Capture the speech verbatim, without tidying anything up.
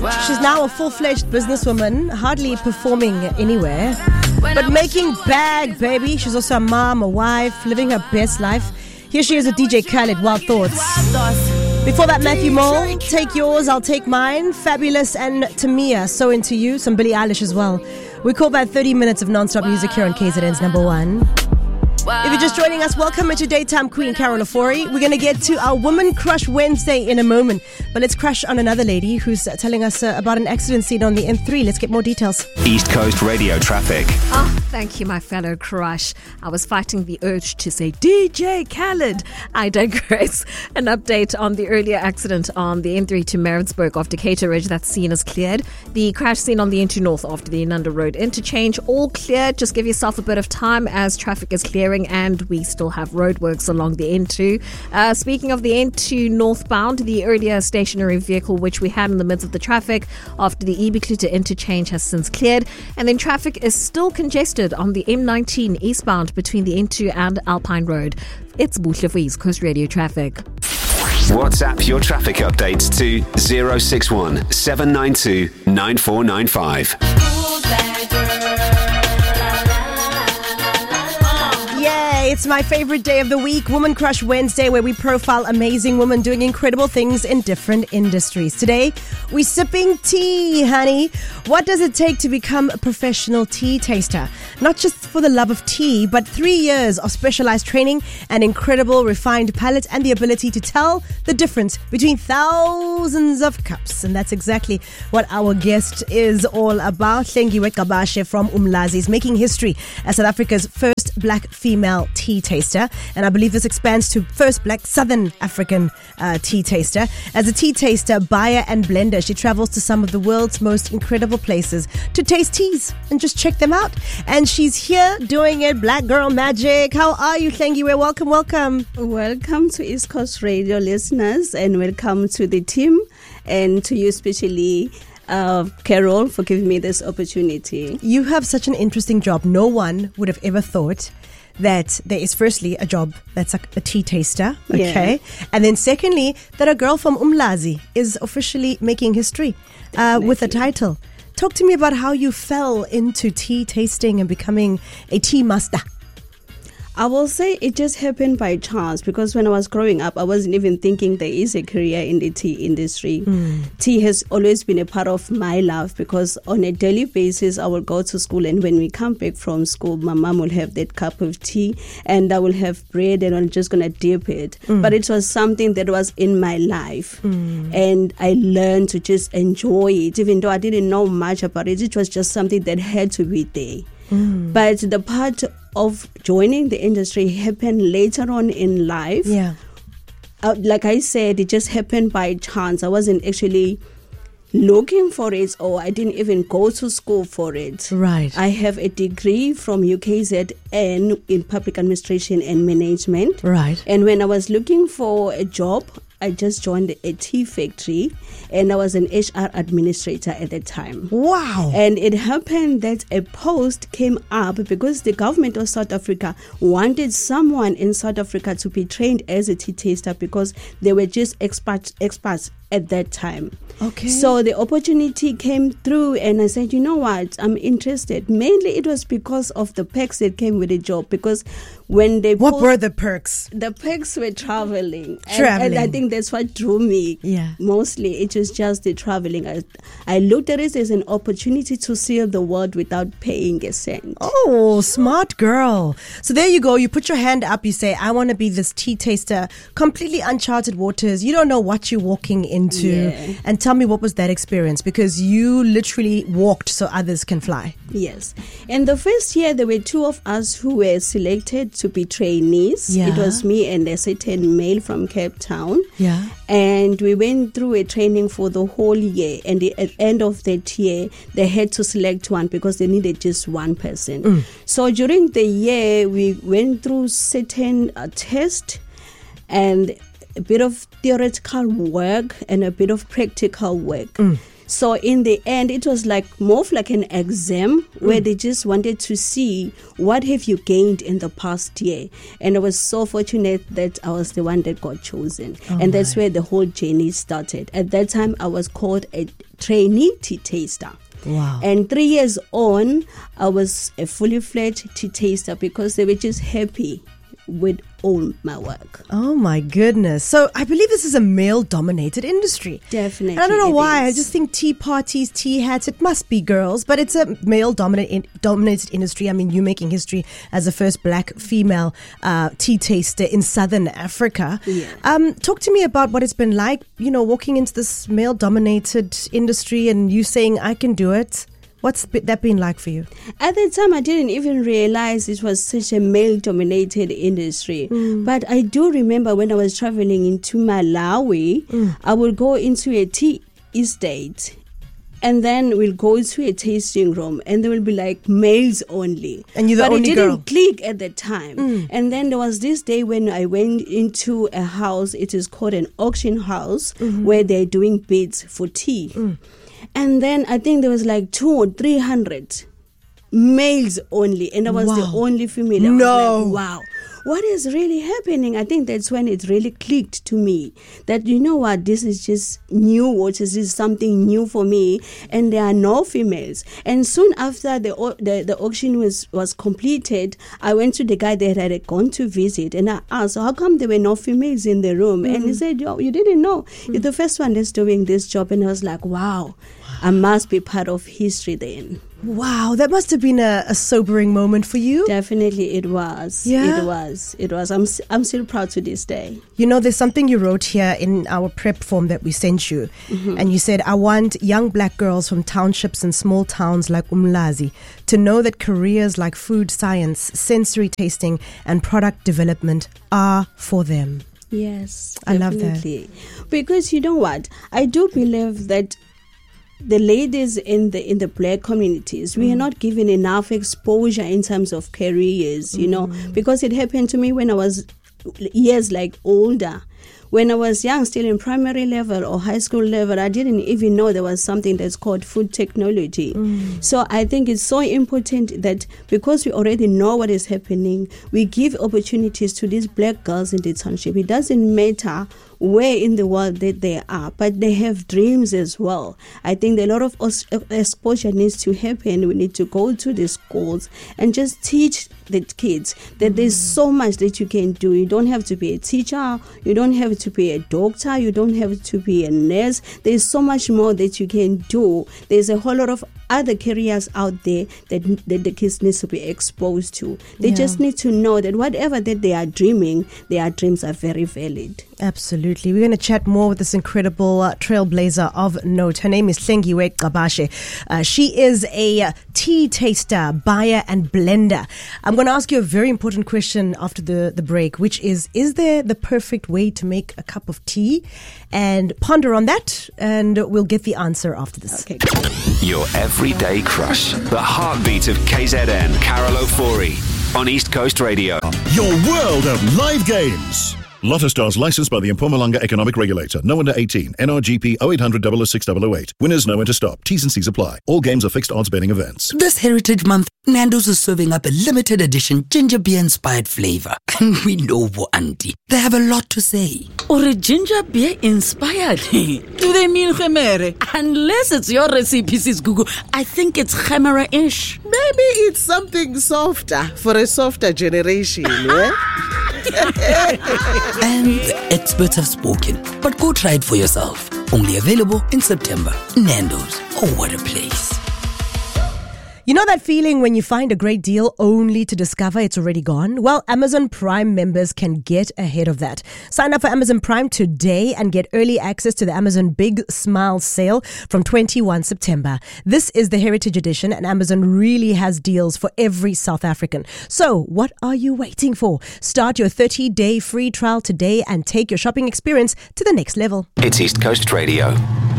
She's now a full-fledged businesswoman, hardly performing anywhere, but making bag, baby. She's also a mom, a wife, living her best life. Here she is with D J Khaled, Wild Thoughts. Before that, Matthew Mole, Take Yours, I'll Take Mine, Fabulous, and Tamia, So Into You, some Billie Eilish as well. We call that thirty minutes of non-stop music here on K Z N's number one. If you're just joining us, welcome to Daytime Queen Carol Ofori. We're going to get to our Woman Crush Wednesday in a moment. But let's crush on another lady who's telling us uh, about an accident scene on the N three. Let's get more details. East Coast Radio traffic. Oh, thank you, my fellow crush. I was fighting the urge to say D J Khaled. I digress. An update on the earlier accident on the N three to Maritzburg off Decatur Ridge. That scene is cleared. The crash scene on the N two North after the Inanda Road interchange. All clear. Just give yourself a bit of time as traffic is clearing. And we still have roadworks along the N two. Uh, speaking of the N two northbound, the earlier stationary vehicle which we had in the midst of the traffic after the Ibiklute interchange has since cleared. And then traffic is still congested on the M nineteen eastbound between the N two and Alpine Road. It's Buhle for East Coast Radio traffic. WhatsApp your traffic updates to zero six one seven nine two nine four nine five. It's my favorite day of the week, Woman Crush Wednesday, where we profile amazing women doing incredible things in different industries. Today, we're sipping tea, honey. What does it take to become a professional tea taster? Not just for the love of tea, but three years of specialized training, an incredible refined palate, and the ability to tell the difference between thousands of cups. And that's exactly what our guest is all about. Hlengiwe Qabashe from Umlazi is making history as South Africa's first black female tea taster, and I believe this expands to first black Southern African uh, tea taster. As a tea taster, buyer and blender, she travels to some of the world's most incredible places to taste teas and just check them out. And she's here doing it, black girl magic. How are you, Hlengiwe? Welcome, welcome. Welcome to East Coast Radio listeners, and welcome to the team, and to you especially, Uh, Carol, for giving me this opportunity. You have such an interesting job. No one would have ever thought that there is firstly a job that's like a tea taster, okay? Yeah. And then secondly, that a girl from Umlazi is officially making history uh, with a title. Talk to me about how you fell into tea tasting and becoming a tea master. I will say it just happened by chance, because when I was growing up, I wasn't even thinking there is a career in the tea industry. Mm. Tea has always been a part of my life, because on a daily basis, I will go to school, and when we come back from school, my mom will have that cup of tea, and I will have bread, and I'm just going to dip it. Mm. But it was something that was in my life, mm. and I learned to just enjoy it, even though I didn't know much about it. It was just something that had to be there. Mm. But the part of joining the industry happened later on in life. Yeah. Uh, like I said, it just happened by chance. I wasn't actually looking for it, or I didn't even go to school for it. Right. I have a degree from U K Z N in public administration and management. Right. And when I was looking for a job, I just joined a tea factory, and I was an H R administrator at the time. Wow. And it happened that a post came up because the government of South Africa wanted someone in South Africa to be trained as a tea taster, because they were just expats, expats at that time. Okay. So the opportunity came through, and I said, you know what, I'm interested. Mainly it was because of the perks that came with the job, because when they What post, were the perks? The perks were traveling. Traveling. And, and I think that's what drew me. Yeah. Mostly it was just the traveling. I, I looked at it as an opportunity to see the world without paying a cent. Oh, smart girl. So there you go. You put your hand up. You say, I want to be this tea taster. Completely uncharted waters. You don't know what you're walking into. Yeah. And tell me, what was that experience? Because you literally walked so others can fly. Yes. In the first year, there were two of us who were selected to be trainees. Yeah. It was me and a certain male from Cape Town. Yeah. And we went through a training for the whole year. And the, at the end of that year, they had to select one because they needed just one person. Mm. So during the year, we went through certain uh, tests and a bit of theoretical work and a bit of practical work. Mm. So in the end, it was like more of like an exam mm. where they just wanted to see what have you gained in the past year. And I was so fortunate that I was the one that got chosen. Oh and my. That's where the whole journey started. At that time, I was called a trainee tea taster. Wow. And three years on, I was a fully fledged tea taster because they were just happy with all my work. Oh my goodness. So I believe this is a male-dominated industry. Definitely. And I don't know why. Is. I just think tea parties, tea hats, it must be girls, but it's a male-dominated dominated industry. I mean, you're making history as the first black female uh, tea taster in Southern Africa. Yeah. Um, talk to me about what it's been like, you know, walking into this male-dominated industry and you saying, I can do it. What's that been like for you? At the time, I didn't even realize it was such a male-dominated industry. Mm. But I do remember when I was traveling into Malawi, mm. I would go into a tea estate and then we'll go to a tasting room and there will be like males only. And you're the but only it girl. didn't click at the time. Mm. And then there was this day when I went into a house, it is called an auction house, mm-hmm. where they're doing bids for tea. Mm. And then I think there was like two or three hundred males only, and I was wow. the only female. I no, was like, wow, what is really happening? I think that's when it really clicked to me that, you know what, this is just new waters, this is something new for me, and there are no females. And soon after the the, the auction was, was completed, I went to the guy that I had gone to visit, and I asked, how come there were no females in the room? Mm. And he said, yo, you didn't know. Mm. You're the first one that's doing this job. And I was like, wow, I must be part of history then. Wow, that must have been a, a sobering moment for you. Definitely it was. Yeah. It was. It was. I'm I'm still proud to this day. You know, there's something you wrote here in our prep form that we sent you. Mm-hmm. And you said, I want young black girls from townships and small towns like Umlazi to know that careers like food science, sensory tasting, and product development are for them. Yes, I definitely. love that. Because you know what? I do believe that the ladies in the in the black communities, we mm. are not given enough exposure in terms of careers, you mm. know, because it happened to me when I was years like older. When I was young, still in primary level or high school level, I didn't even know there was something that's called food technology. Mm. So I think it's so important that because we already know what is happening, we give opportunities to these black girls in the township. It doesn't matter where in the world that they are, but they have dreams as well. I think a lot of exposure needs to happen. We need to go to the schools and just teach the kids that mm. there's so much that you can do. You don't have to be a teacher, you don't have to be a doctor, you don't have to be a nurse. There's so much more that you can do. There's a whole lot of other careers out there that, that the kids need to be exposed to. They yeah. just need to know that whatever that they are dreaming, their dreams are very valid. Absolutely. We're going to chat more with this incredible uh, trailblazer of note. Her name is Hlengiwe Qabashe. Uh, she is a uh, tea taster, buyer and blender. I'm going to ask you a very important question after the, the break, which is, is there the perfect way to make a cup of tea? And ponder on that, and we'll get the answer after this. Okay. Your everyday crush. The heartbeat of K Z N, Carol O'Forey on East Coast Radio. Your world of live games. Lotto Stars licensed by the Mpumalanga Economic Regulator. No under eighteen. N R G P oh eight hundred, double oh six, double oh eight. Winners know when to stop. T's and C's apply. All games are fixed odds betting events. This Heritage Month, Nando's is serving up a limited edition ginger beer inspired flavor. And we know, Bo Auntie, they have a lot to say. Or a ginger beer inspired? Do they mean khemere? Unless it's your recipe, Sis Google, I think it's khemera-ish. Maybe it's something softer for a softer generation, yeah? And the experts have spoken. But go try it for yourself. Only available in September. Nando's. Oh, what a place. You know that feeling when you find a great deal only to discover it's already gone? Well, Amazon Prime members can get ahead of that. Sign up for Amazon Prime today and get early access to the Amazon Big Smile sale from the twenty-first of September. This is the Heritage Edition, and Amazon really has deals for every South African. So, what are you waiting for? Start your thirty-day free trial today and take your shopping experience to the next level. It's East Coast Radio.